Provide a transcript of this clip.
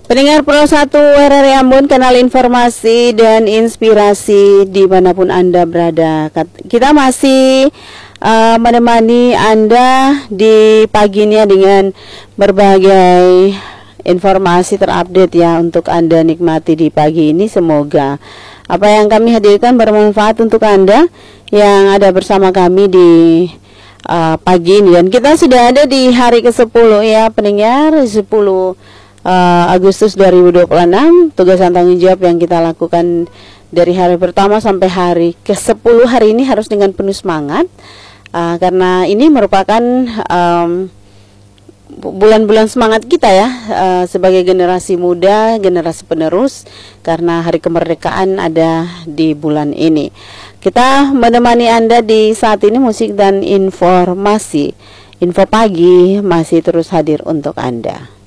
Pendengar Pro 1 RRI Ambon, kanal informasi dan inspirasi dimanapun Anda berada. Kita masih menemani Anda di paginya dengan berbagai informasi terupdate ya untuk Anda nikmati di pagi ini. Semoga apa yang kami hadirkan bermanfaat untuk Anda yang ada bersama kami di pagi ini. Dan kita sudah ada di hari ke-10 ya pendengar, 10 Agustus 2026. Tugas dan tanggung jawab yang kita lakukan dari hari pertama sampai hari ke-10 hari ini harus dengan penuh semangat, karena ini merupakan bulan-bulan semangat kita ya, sebagai generasi muda, generasi penerus, karena hari kemerdekaan ada di bulan ini. Kita menemani Anda di saat ini, musik dan informasi. Info pagi masih terus hadir untuk Anda.